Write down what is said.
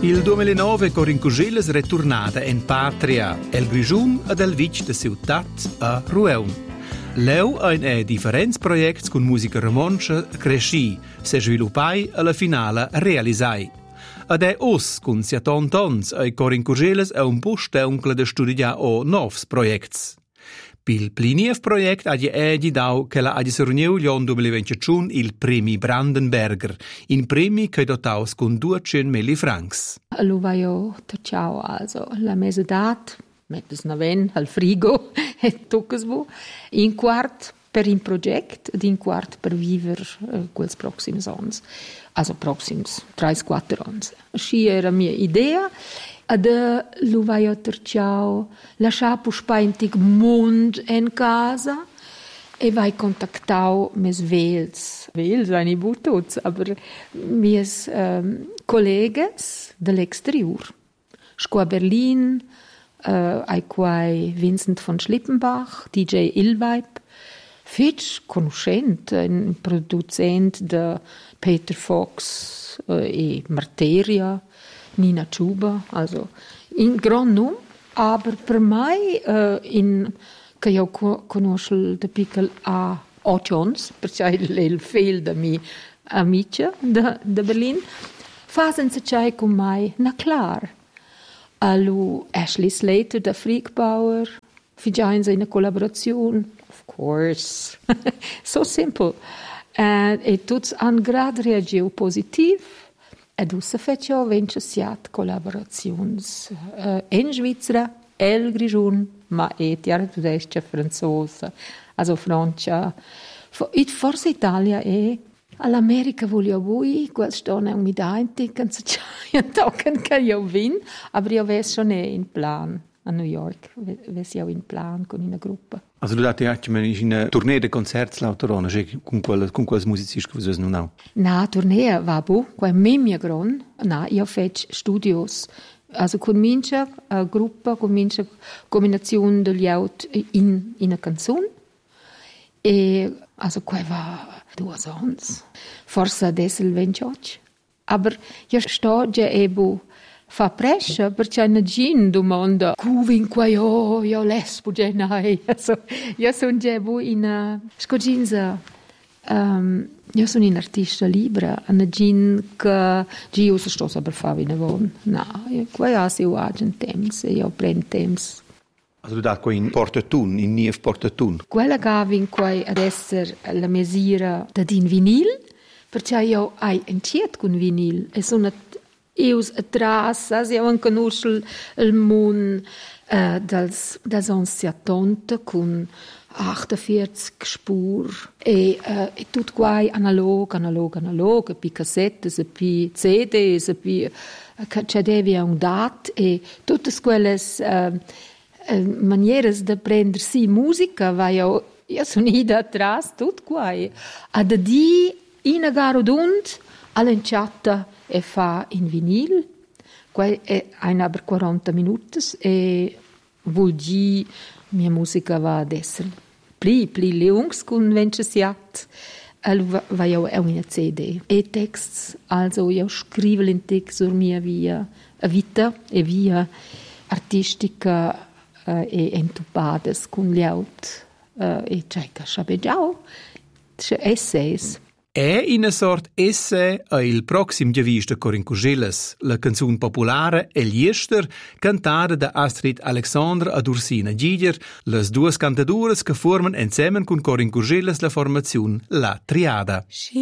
Il 2009 Corin Cuschelas returnada en patria, el Grischun ed el vitg de ciutat a Rueun. Leu ein differents projects con musica romancia cresci, se sviluppai e la finala realisai. Ed os con 70 ans ai Corin Cuschelas un bustauncle de studiar o novs projects. Pil Pliniev project ha di dau che la ha sorniu l'on 2021 il premi Brandenberger, in premi che dotaus con 200.000 francs. Lo vaio ciao also la mesedat, mettes naven al frigo e toccasvo in quart per in project ed in quart per viver quels proxims ans. Also proxims 3-4 ans. Schi era mia idea. Ad lu vaio ciao lascia puspaintig mund en casa e vai contactau mes vels ani bututs, aber mis colleges dell'exterior. Sco Berlin, ai quai Vincent von Schlippenbach, DJ Ilweib, fitch conoscent, un producent de Peter Fox e Marteria, Nina Chuba, also in gran num, aber per mai che io conosco de pickel a Jones, perché il fail da mi amici de Berlin, fasen se c'è con mai, na klar. Allo Ashley Slater da Freakbauer, figiains in collaborazione, of course, so simple. E tuts an grad reagiu positiv. Ed ussa feccio venciasiat collaborazions in Svizzera, el Grischun, ma tiara tudescia franzosa, also Francia, forse Italia all'America voglio voi, quel stone un mi dainti, can se c'è tocken che io vin, aber io ves schon in plan a New York, ves io in plan con una gruppa. Also du dati in una tournée de concerts lauterona, con quels musicisti che vos non au? Na, tournée va bu, quai mia gron, na, io fec studios, also con mincha gruppa, con mincha combinazione degli aut in una canzone, e also quai va 2 ans, forse adesso il 28, aber io sto già fa prescia perché una gin domanda cuvin qua io lesbo genai also io son già in scoginza io sono in artista libera una gin che io sto saper fa vina von no qua si agent temps io prend temps. Also du dat qua in portatun in nief portatun quella gavin qua ad esser la mesira da din vinil perché io hai enciet con vinil e sono eus atras, io anche conosco il mondo dels anni 70 con 48 spur e tutto qua analog, e pi cassette, e pi CD, e pi c'è un dat e tutte quelle maniere di prendersi musica, io sono ida atras, tutto qua. Ad di in agaro d'und all'enciata e fa in vinil, quai è aber 40 minuti e vuol dire mia musica va ad essere pli leungs con venciasiat va io è una CD e text, also io scrivo in text sur mia via vita e via artistica e entupades con gli aut e c'è che sapegiao c'è essays. È in una sort essay il proxim giavis de Corin Cuschelas, la canzone popolare e l'Iester, cantata da Astrid Alexandra ad Ursina Giger, le due cantaduras che forman insieme con Corin Cuschelas la formazione La Triada.